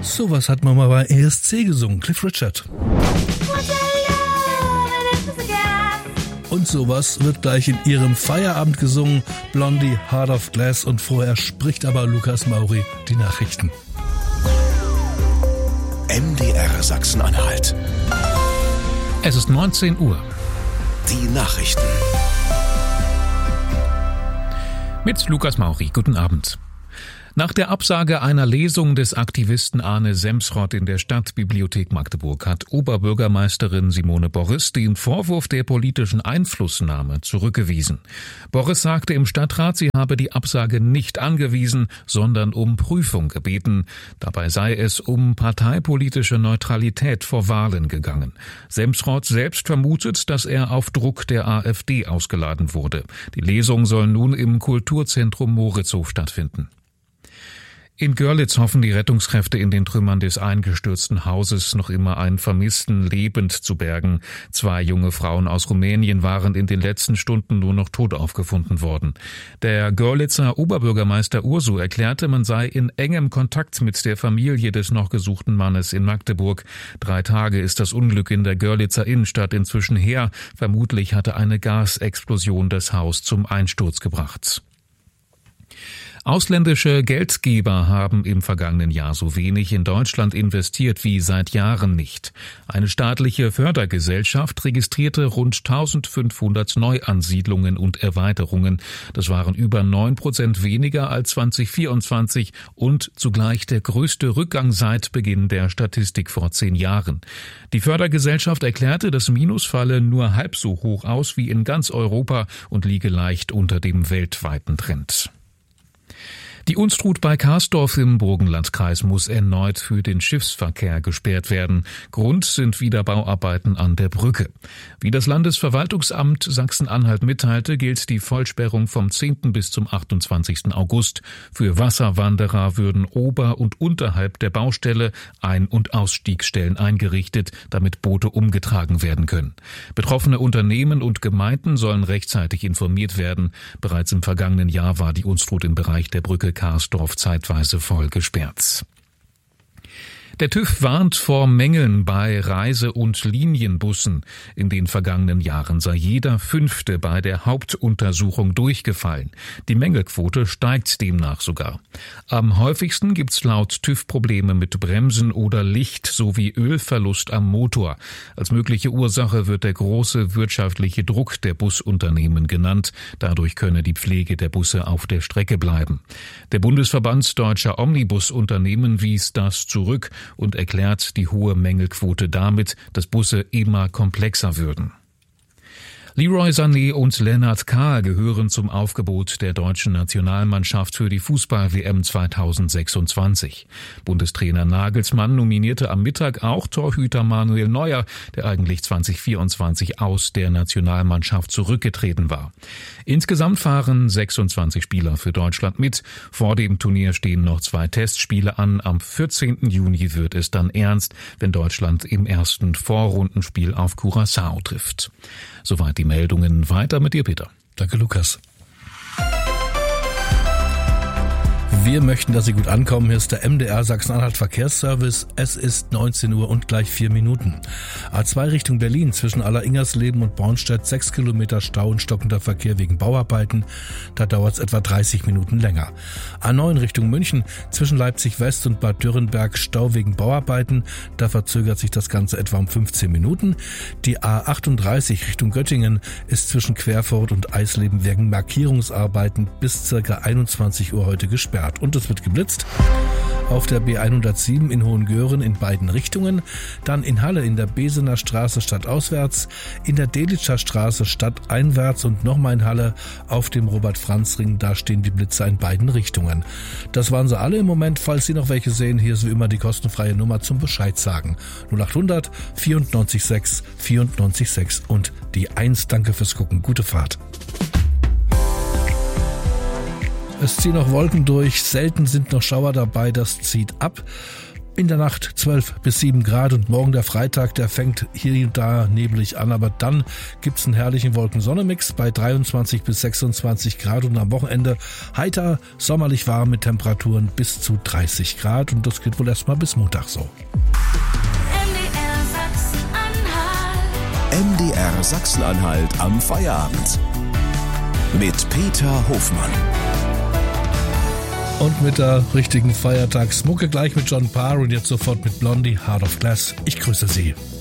Sowas hat man mal bei ESC gesungen, Cliff Richard. Und sowas wird gleich in ihrem Feierabend gesungen, Blondie, Heart of Glass, und vorher spricht aber Lukas Mauri die Nachrichten. MDR Sachsen-Anhalt. Es ist 19 Uhr. Die Nachrichten. Mit Lukas Mauri. Guten Abend. Nach der Absage einer Lesung des Aktivisten Arne Semsrott in der Stadtbibliothek Magdeburg hat Oberbürgermeisterin Simone Borres den Vorwurf der politischen Einflussnahme zurückgewiesen. Borres sagte im Stadtrat, sie habe die Absage nicht angewiesen, sondern um Prüfung gebeten. Dabei sei es um parteipolitische Neutralität vor Wahlen gegangen. Semsrott selbst vermutet, dass er auf Druck der AfD ausgeladen wurde. Die Lesung soll nun im Kulturzentrum Moritzhof stattfinden. In Görlitz hoffen die Rettungskräfte in den Trümmern des eingestürzten Hauses noch immer einen Vermissten lebend zu bergen. 2 junge Frauen aus Rumänien waren in den letzten Stunden nur noch tot aufgefunden worden. Der Görlitzer Oberbürgermeister Ursu erklärte, man sei in engem Kontakt mit der Familie des noch gesuchten Mannes in Magdeburg. 3 Tage ist das Unglück in der Görlitzer Innenstadt inzwischen her. Vermutlich hatte eine Gasexplosion das Haus zum Einsturz gebracht. Ausländische Geldgeber haben im vergangenen Jahr so wenig in Deutschland investiert wie seit Jahren nicht. Eine staatliche Fördergesellschaft registrierte rund 1500 Neuansiedlungen und Erweiterungen. Das waren über 9% weniger als 2024 und zugleich der größte Rückgang seit Beginn der Statistik vor 10 Jahren. Die Fördergesellschaft erklärte, das Minus falle nur halb so hoch aus wie in ganz Europa und liege leicht unter dem weltweiten Trend. Die Unstrut bei Karsdorf im Burgenlandkreis muss erneut für den Schiffsverkehr gesperrt werden. Grund sind wieder Bauarbeiten an der Brücke. Wie das Landesverwaltungsamt Sachsen-Anhalt mitteilte, gilt die Vollsperrung vom 10. bis zum 28. August. Für Wasserwanderer würden ober- und unterhalb der Baustelle Ein- und Ausstiegsstellen eingerichtet, damit Boote umgetragen werden können. Betroffene Unternehmen und Gemeinden sollen rechtzeitig informiert werden. Bereits im vergangenen Jahr war die Unstrut im Bereich der Brücke Karsdorf zeitweise voll gesperrt. Der TÜV warnt vor Mängeln bei Reise- und Linienbussen. In den vergangenen Jahren sei jeder 5. bei der Hauptuntersuchung durchgefallen. Die Mängelquote steigt demnach sogar. Am häufigsten gibt's laut TÜV Probleme mit Bremsen oder Licht sowie Ölverlust am Motor. Als mögliche Ursache wird der große wirtschaftliche Druck der Busunternehmen genannt. Dadurch könne die Pflege der Busse auf der Strecke bleiben. Der Bundesverband Deutscher Omnibusunternehmen wies das zurück und erklärt die hohe Mängelquote damit, dass Busse immer komplexer würden. Leroy Sané und Lennart Kahl gehören zum Aufgebot der deutschen Nationalmannschaft für die Fußball-WM 2026. Bundestrainer Nagelsmann nominierte am Mittag auch Torhüter Manuel Neuer, der eigentlich 2024 aus der Nationalmannschaft zurückgetreten war. Insgesamt fahren 26 Spieler für Deutschland mit. Vor dem Turnier stehen noch 2 Testspiele an. Am 14. Juni wird es dann ernst, wenn Deutschland im ersten Vorrundenspiel auf Curaçao trifft. Soweit die Meldungen. Weiter mit dir, Peter. Danke, Lukas. Wir möchten, dass Sie gut ankommen. Hier ist der MDR Sachsen-Anhalt Verkehrsservice. Es ist 19 Uhr und gleich 4 Minuten. A2 Richtung Berlin zwischen Aller-Ingersleben und Bornstedt 6 Kilometer Stau und stockender Verkehr wegen Bauarbeiten. Da dauert es etwa 30 Minuten länger. A9 Richtung München zwischen Leipzig West und Bad Dürrenberg Stau wegen Bauarbeiten. Da verzögert sich das Ganze etwa um 15 Minuten. Die A38 Richtung Göttingen ist zwischen Querfurt und Eisleben wegen Markierungsarbeiten bis ca. 21 Uhr heute gesperrt. Und es wird geblitzt. Auf der B107 in Hohengören in beiden Richtungen, dann in Halle in der Besener Straße stadtauswärts, in der Delitscher Straße stadteinwärts und nochmal in Halle auf dem Robert-Franz-Ring, da stehen die Blitzer in beiden Richtungen. Das waren sie alle im Moment. Falls Sie noch welche sehen, hier ist wie immer die kostenfreie Nummer zum Bescheid sagen. 0800 94 6 94 6 und die 1. Danke fürs Gucken. Gute Fahrt. Es ziehen noch Wolken durch, selten sind noch Schauer dabei, das zieht ab. In der Nacht 12 bis 7 Grad und morgen der Freitag, der fängt hier und da neblig an, aber dann gibt's einen herrlichen Wolken-Sonne-Mix bei 23 bis 26 Grad und am Wochenende heiter, sommerlich warm mit Temperaturen bis zu 30 Grad und das geht wohl erstmal bis Montag so. MDR Sachsen-Anhalt am Feierabend. Mit Peter Hofmann. Und mit der richtigen Feiertagsmucke gleich mit John Parr und jetzt sofort mit Blondie, Heart of Glass. Ich grüße Sie.